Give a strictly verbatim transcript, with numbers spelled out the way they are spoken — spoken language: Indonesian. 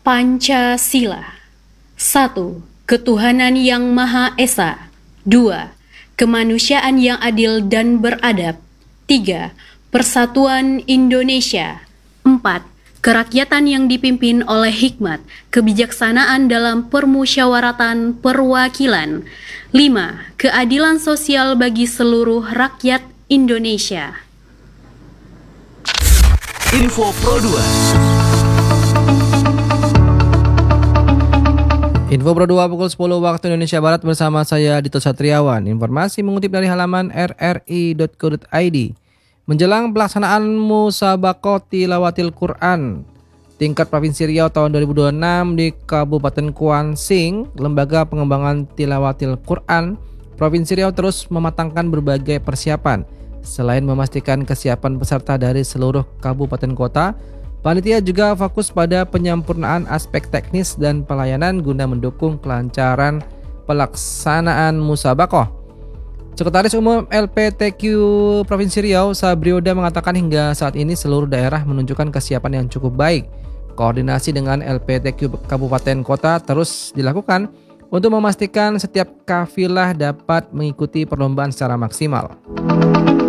Pancasila. Satu. Ketuhanan yang Maha Esa. Dua. Kemanusiaan yang adil dan beradab. Tiga. Persatuan Indonesia. Empat. Kerakyatan yang dipimpin oleh hikmat, kebijaksanaan dalam permusyawaratan perwakilan. Lima. Keadilan sosial bagi seluruh rakyat Indonesia. Info Pro dua. Info Pro dua pukul sepuluh waktu Indonesia Barat bersama saya Dito Satriawan. Informasi mengutip dari halaman r r i dot co dot i d. Menjelang pelaksanaan Musabaqah Tilawatil Quran tingkat Provinsi Riau tahun dua ribu dua puluh enam di Kabupaten Kuansing, Lembaga Pengembangan Tilawatil Quran Provinsi Riau terus mematangkan berbagai persiapan. Selain memastikan kesiapan peserta dari seluruh kabupaten kota, panitia juga fokus pada penyempurnaan aspek teknis dan pelayanan guna mendukung kelancaran pelaksanaan Musabaqah. Sekretaris Umum L P T Q Provinsi Riau, Sabrioda, mengatakan hingga saat ini seluruh daerah menunjukkan kesiapan yang cukup baik. Koordinasi dengan L P T Q Kabupaten Kota terus dilakukan untuk memastikan setiap kafilah dapat mengikuti perlombaan secara maksimal.